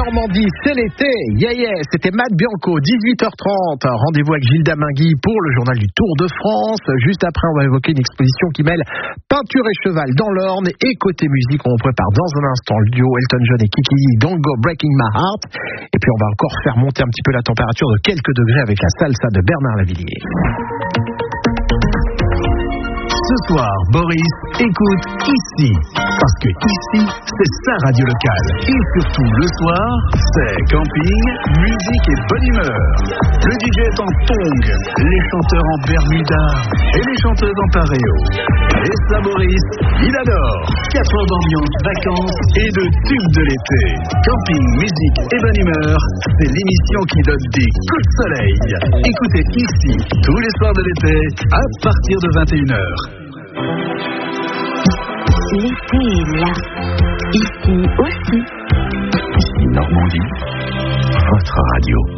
Normandie, c'est l'été. C'était Matt Bianco, 18h30. Rendez-vous avec Gilles Damingui pour le journal du Tour de France. Juste après, on va évoquer une exposition qui mêle peinture et cheval dans l'Orne. Et côté musique, on prépare dans un instant le duo Elton John et Kiki Don't Go Breaking My Heart. Et puis, on va encore faire monter un petit peu la température de quelques degrés avec la salsa de Bernard Lavilliers. Ce soir, Boris écoute ici. Parce que ici, c'est sa radio locale. Et surtout, le soir, c'est camping, musique et bonne humeur. Le DJ est en tong, les chanteurs en bermuda et les chanteuses en pareo. Et ça, Boris, il adore. 4 heures d'ambiance, vacances et de tubes de l'été. Camping, musique et bonne humeur, c'est l'émission qui donne des coups de soleil. Écoutez ici, tous les soirs de l'été, à partir de 21h. L'été est là, ici aussi. Ici Normandie, votre radio.